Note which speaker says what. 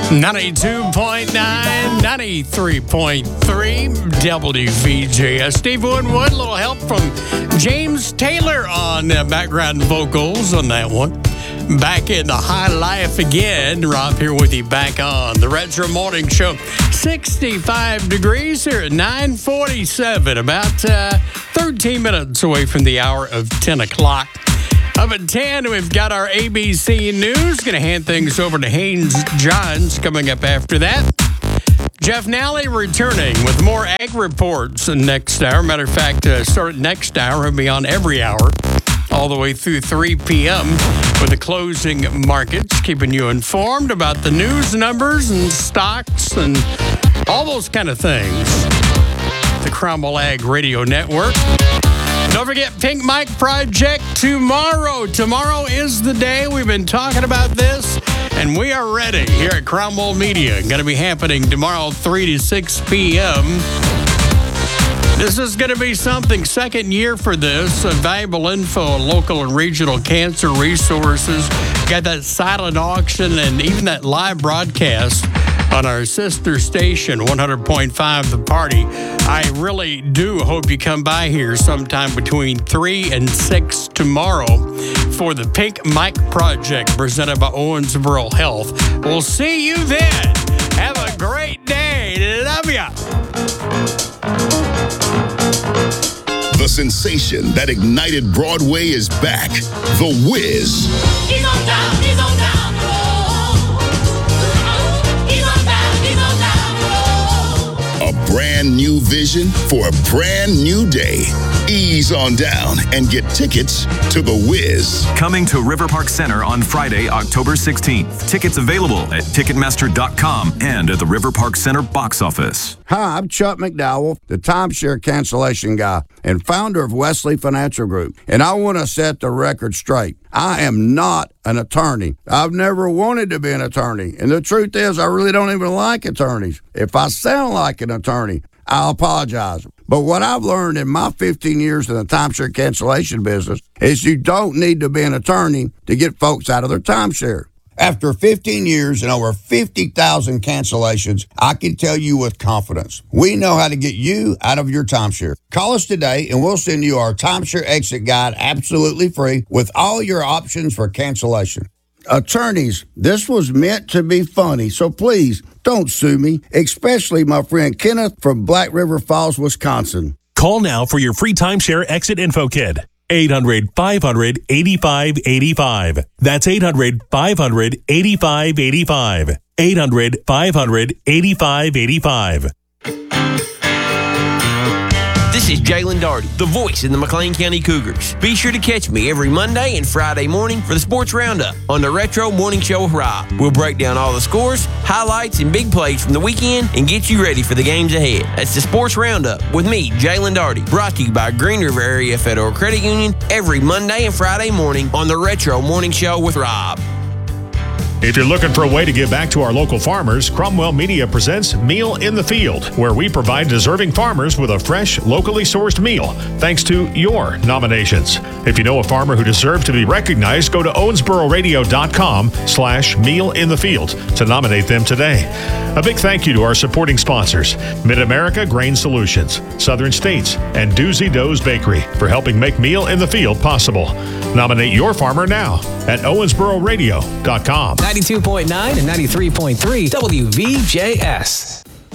Speaker 1: 92.9, 93.3 WVJS. Steve Winwood, a little help from James Taylor on background vocals on that one. Back in the high life again. Rob here with you back on the Retro Morning Show. 65 degrees here at 9:47, about 13 minutes away from the hour of 10 o'clock. Up at 10, we've got our ABC News. Going to hand things over to Haynes Johns coming up after that. Jeff Nally returning with more ag reports next hour. Matter of fact, start next hour. He'll be on every hour all the way through 3 p.m. with the closing markets, keeping you informed about the news numbers and stocks and all those kind of things. The Cromwell Ag Radio Network. Don't forget Pink Mike Project tomorrow. Tomorrow is the day. We've been talking about this, and we are ready here at Cromwell Media. Going to be happening tomorrow, 3 to 6 p.m. This is going to be something. Second year for this. Valuable info on local and regional cancer resources. Got that silent auction and even that live broadcast on our sister station, 100.5 The Party. I really do hope you come by here sometime between 3 and 6 tomorrow for the Pink Mike Project presented by Owensboro Health. We'll see you then. Have a great day. Love ya.
Speaker 2: The sensation that ignited Broadway is back. The Wiz.
Speaker 3: He's on down, he's on down.
Speaker 2: A brand new vision for a brand new day. Ease on down and get tickets to The Wiz.
Speaker 4: Coming to River Park Center on Friday, October 16th. Tickets available at Ticketmaster.com and at the River Park Center box office.
Speaker 5: Hi, I'm Chuck McDowell, the timeshare cancellation guy and founder of Wesley Financial Group. And I want to set the record straight. I am not an attorney. I've never wanted to be an attorney. And the truth is, I really don't even like attorneys. If I sound like an attorney, I'll apologize. But what I've learned in my 15 years in the timeshare cancellation business is you don't need to be an attorney to get folks out of their timeshare. After 15 years and over 50,000 cancellations, I can tell you with confidence, we know how to get you out of your timeshare. Call us today and we'll send you our timeshare exit guide absolutely free with all your options for cancellation. Attorneys, this was meant to be funny, so please don't sue me, especially my friend Kenneth from Black River Falls, Wisconsin.
Speaker 6: Call now for your free timeshare exit info kit. 800-500-8585. That's 800-500-8585. 800-500-8585.
Speaker 7: This is Jalen Darty, the voice in the McLean County Cougars. Be sure to catch me every Monday and Friday morning for the Sports Roundup on the Retro Morning Show with Rob. We'll break down all the scores, highlights, and big plays from the weekend and get you ready for the games ahead. That's the Sports Roundup with me, Jalen Darty, brought to you by Green River Area Federal Credit Union every Monday and Friday morning on the Retro Morning Show with Rob.
Speaker 8: If you're looking for a way to give back to our local farmers, Cromwell Media presents Meal in the Field, where we provide deserving farmers with a fresh, locally sourced meal, thanks to your nominations. If you know a farmer who deserves to be recognized, go to owensbororadio.com/mealinthefield to nominate them today. A big thank you to our supporting sponsors, Mid-America Grain Solutions, Southern States, and Doozy Doe's Bakery for helping make Meal in the Field possible. Nominate your farmer now at owensbororadio.com.
Speaker 9: 92.9 and 93.3 WVJS.